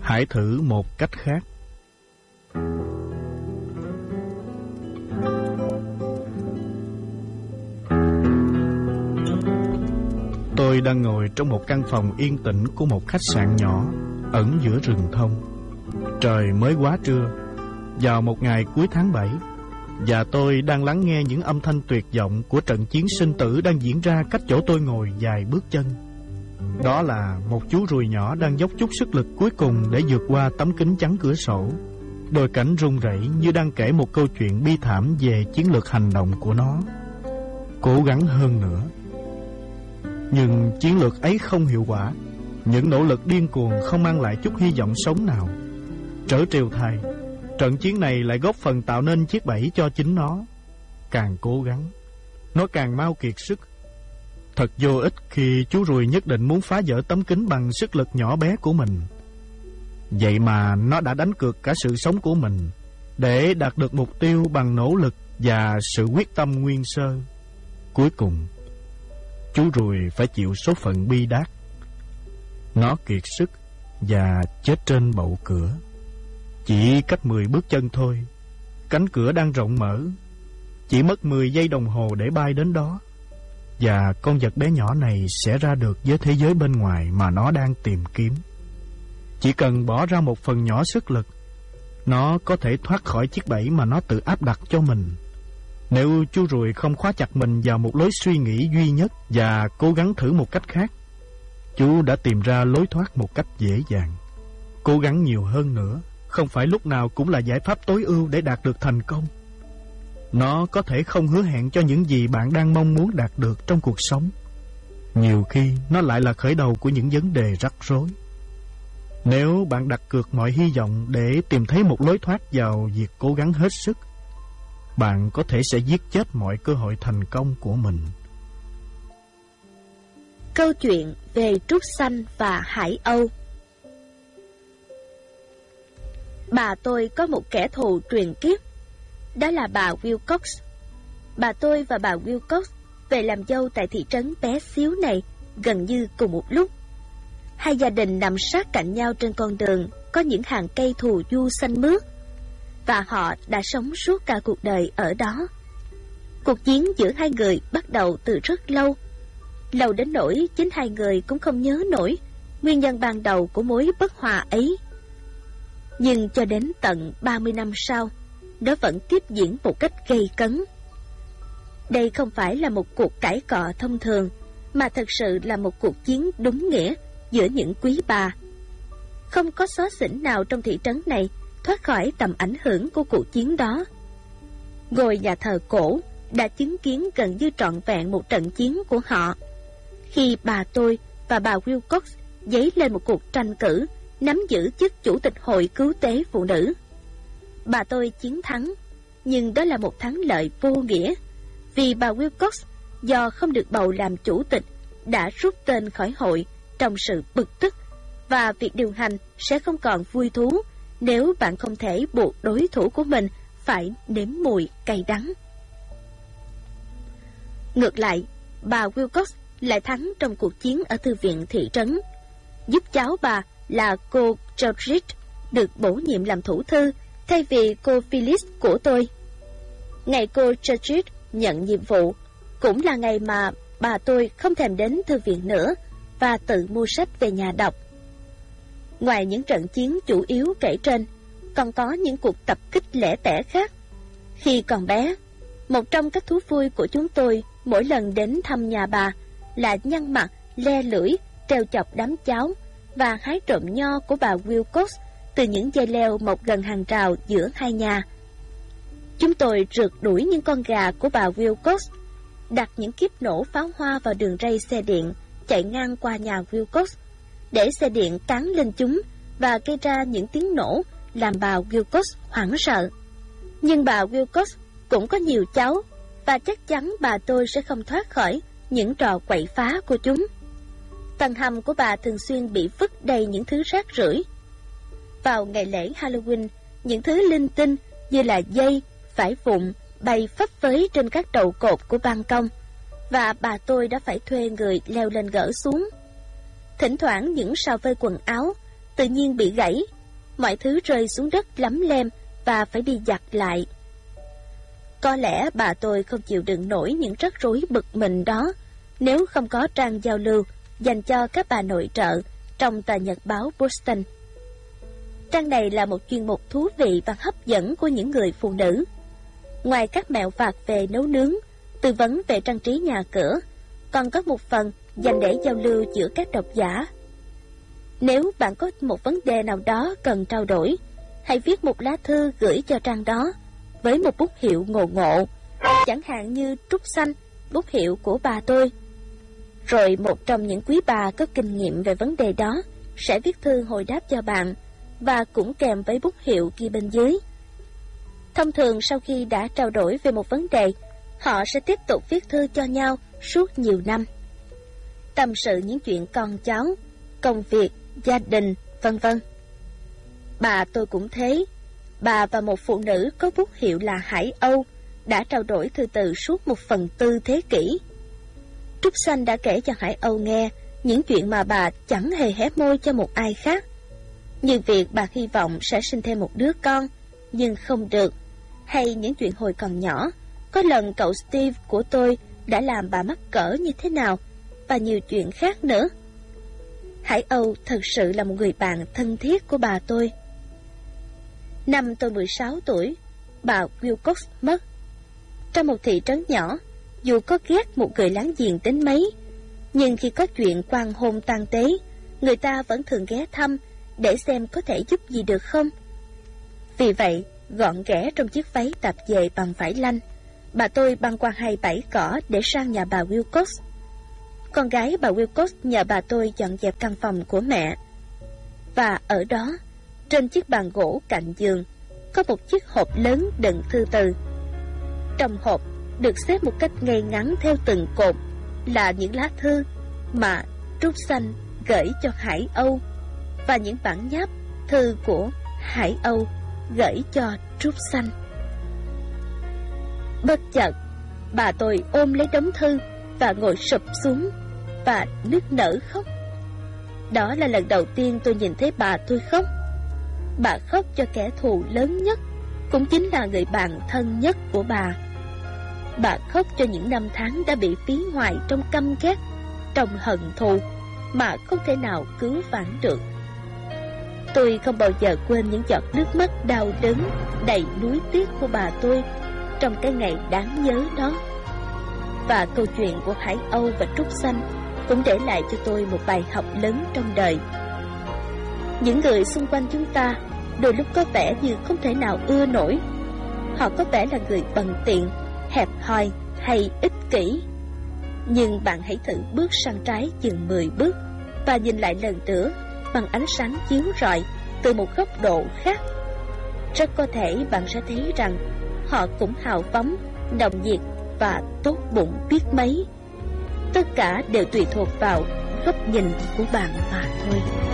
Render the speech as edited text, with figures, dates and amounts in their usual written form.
Hãy thử một cách khác. Tôi đang ngồi trong một căn phòng yên tĩnh của một khách sạn nhỏ ẩn giữa rừng thông. Trời mới quá trưa, vào một ngày cuối tháng 7, và tôi đang lắng nghe những âm thanh tuyệt vọng của trận chiến sinh tử đang diễn ra cách chỗ tôi ngồi vài bước chân. Đó là một chú ruồi nhỏ đang dốc chút sức lực cuối cùng để vượt qua tấm kính chắn cửa sổ. Đôi cánh run rẩy như đang kể một câu chuyện bi thảm về chiến lược hành động của nó. Cố gắng hơn nữa. Nhưng chiến lược ấy không hiệu quả. Những nỗ lực điên cuồng không mang lại chút hy vọng sống nào. Trở trêu thay, trận chiến này lại góp phần tạo nên chiếc bẫy cho chính nó. Càng cố gắng, nó càng mau kiệt sức. Thật vô ích khi chú ruồi nhất định muốn phá vỡ tấm kính bằng sức lực nhỏ bé của mình. Vậy mà nó đã đánh cược cả sự sống của mình để đạt được mục tiêu bằng nỗ lực và sự quyết tâm nguyên sơ. Cuối cùng, chú ruồi phải chịu số phận bi đát. Nó kiệt sức và chết trên bậu cửa. Chỉ cách 10 bước chân thôi, cánh cửa đang rộng mở. Chỉ mất 10 giây đồng hồ để bay đến đó, và con vật bé nhỏ này sẽ ra được với thế giới bên ngoài mà nó đang tìm kiếm. Chỉ cần bỏ ra một phần nhỏ sức lực, nó có thể thoát khỏi chiếc bẫy mà nó tự áp đặt cho mình. Nếu chú ruồi không khóa chặt mình vào một lối suy nghĩ duy nhất và cố gắng thử một cách khác, chú đã tìm ra lối thoát một cách dễ dàng. Cố gắng nhiều hơn nữa không phải lúc nào cũng là giải pháp tối ưu để đạt được thành công. Nó có thể không hứa hẹn cho những gì bạn đang mong muốn đạt được trong cuộc sống. Nhiều khi nó lại là khởi đầu của những vấn đề rắc rối. Nếu bạn đặt cược mọi hy vọng để tìm thấy một lối thoát vào việc cố gắng hết sức, bạn có thể sẽ giết chết mọi cơ hội thành công của mình. Câu chuyện về trúc xanh và hải âu. Bà tôi có một kẻ thù truyền kiếp, đó là bà Wilcox. Bà tôi và bà Wilcox về làm dâu tại thị trấn bé xíu này gần như cùng một lúc. Hai gia đình nằm sát cạnh nhau trên con đường có những hàng cây thù du xanh mướt, và họ đã sống suốt cả cuộc đời ở đó. Cuộc chiến giữa hai người bắt đầu từ rất lâu, lâu đến nỗi chính hai người cũng không nhớ nổi nguyên nhân ban đầu của mối bất hòa ấy. Nhưng cho đến tận 30 năm sau, nó vẫn tiếp diễn một cách gay cấn. Đây không phải là một cuộc cãi cọ thông thường, mà thật sự là một cuộc chiến đúng nghĩa giữa những quý bà. Không có xó xỉnh nào trong thị trấn này thoát khỏi tầm ảnh hưởng của cuộc chiến đó. Ngôi nhà thờ cổ đã chứng kiến gần như trọn vẹn một trận chiến của họ, khi bà tôi và bà Wilcox dấy lên một cuộc tranh cử nắm giữ chức chủ tịch hội cứu tế phụ nữ. Bà tôi chiến thắng, nhưng đó là một thắng lợi vô nghĩa, vì bà Wilcox do không được bầu làm chủ tịch đã rút tên khỏi hội trong sự bực tức, và việc điều hành sẽ không còn vui thú nếu bạn không thể buộc đối thủ của mình phải nếm mùi cay đắng. Ngược lại, bà Wilcox lại thắng trong cuộc chiến ở thư viện thị trấn, giúp cháu bà là cô Georgette được bổ nhiệm làm thủ thư thay vì cô Phyllis của tôi. Ngày cô Georgette nhận nhiệm vụ cũng là ngày mà bà tôi không thèm đến thư viện nữa và tự mua sách về nhà đọc. Ngoài những trận chiến chủ yếu kể trên, còn có những cuộc tập kích lẻ tẻ khác. Khi còn bé, một trong các thú vui của chúng tôi mỗi lần đến thăm nhà bà là nhăn mặt, le lưỡi, trêu chọc đám cháu và hái trộm nho của bà Wilcox từ những dây leo mọc gần hàng rào giữa hai nhà. Chúng tôi rượt đuổi những con gà của bà Wilcox, đặt những kíp nổ pháo hoa vào đường ray xe điện chạy ngang qua nhà Wilcox, để xe điện cán lên chúng và gây ra những tiếng nổ làm bà Wilcox hoảng sợ. Nhưng bà Wilcox cũng có nhiều cháu, và chắc chắn bà tôi sẽ không thoát khỏi những trò quậy phá của chúng. Tầng hầm của bà thường xuyên bị vứt đầy những thứ rác rưởi. Vào ngày lễ Halloween, những thứ linh tinh như là dây, vải vụn bay phấp phới trên các đầu cột của ban công, và bà tôi đã phải thuê người leo lên gỡ xuống. Thỉnh thoảng những sào phơi quần áo tự nhiên bị gãy, mọi thứ rơi xuống đất lấm lem và phải đi giặt lại. Có lẽ bà tôi không chịu đựng nổi những rắc rối bực mình đó nếu không có trang giao lưu dành cho các bà nội trợ trong tờ nhật báo Boston. Trang này là một chuyên mục thú vị và hấp dẫn của những người phụ nữ. Ngoài các mẹo vặt về nấu nướng, tư vấn về trang trí nhà cửa, còn có một phần dành để giao lưu giữa các độc giả. Nếu bạn có một vấn đề nào đó cần trao đổi, hãy viết một lá thư gửi cho trang đó với một bút hiệu ngộ ngộ, chẳng hạn như Trúc Xanh, bút hiệu của bà tôi. Rồi một trong những quý bà có kinh nghiệm về vấn đề đó sẽ viết thư hồi đáp cho bạn, và cũng kèm với bút hiệu ghi bên dưới. Thông thường sau khi đã trao đổi về một vấn đề, họ sẽ tiếp tục viết thư cho nhau suốt nhiều năm, tâm sự những chuyện con cháu, công việc, gia đình, vân vân. Bà tôi cũng thế. Bà và một phụ nữ có bút hiệu là Hải Âu đã trao đổi thư từ suốt 1/4 thế kỷ. Trúc Xanh đã kể cho Hải Âu nghe những chuyện mà bà chẳng hề hé môi cho một ai khác, như việc bà hy vọng sẽ sinh thêm một đứa con nhưng không được, hay những chuyện hồi còn nhỏ, có lần cậu Steve của tôi đã làm bà mắc cỡ như thế nào, và nhiều chuyện khác nữa. Hải Âu thật sự là một người bạn thân thiết của bà tôi. Năm tôi 16 tuổi, bà Wilcox mất. Trong một thị trấn nhỏ, dù có ghét một người láng giềng đến mấy, nhưng khi có chuyện quan hôn tang tế, người ta vẫn thường ghé thăm để xem có thể giúp gì được không. Vì vậy, gọn ghẽ trong chiếc váy tạp dề bằng vải lanh, bà tôi băng qua 2 bãi cỏ để sang nhà bà Wilcox. Con gái bà Wilcox nhờ bà tôi dọn dẹp căn phòng của mẹ. Và ở đó, trên chiếc bàn gỗ cạnh giường, có một chiếc hộp lớn đựng thư từ. Trong hộp được xếp một cách ngay ngắn theo từng cột là những lá thư mà Trúc Xanh gửi cho Hải Âu, và những bản nháp thư của Hải Âu gửi cho Trúc Xanh. Bất chợt, bà tôi ôm lấy đống thư và ngồi sụp xuống và nức nở khóc. Đó là lần đầu tiên tôi nhìn thấy bà tôi khóc. Bà khóc cho kẻ thù lớn nhất, cũng chính là người bạn thân nhất của bà. Bà khóc cho những năm tháng đã bị phí hoài trong căm ghét, trong hận thù mà không thể nào cứu vãn được. Tôi không bao giờ quên những giọt nước mắt đau đớn, đầy nuối tiếc của bà tôi trong cái ngày đáng nhớ đó. Và câu chuyện của Hải Âu và Trúc Xanh cũng để lại cho tôi một bài học lớn trong đời. Những người xung quanh chúng ta đôi lúc có vẻ như không thể nào ưa nổi. Họ có vẻ là người bần tiện, hẹp hòi hay ích kỷ. Nhưng bạn hãy thử bước sang trái chừng 10 bước và nhìn lại lần nữa bằng ánh sáng chiếu rọi từ một góc độ khác. Rất có thể bạn sẽ thấy rằng họ cũng hào phóng, nồng nhiệt và tốt bụng biết mấy. Tất cả đều tùy thuộc vào góc nhìn của bạn mà thôi.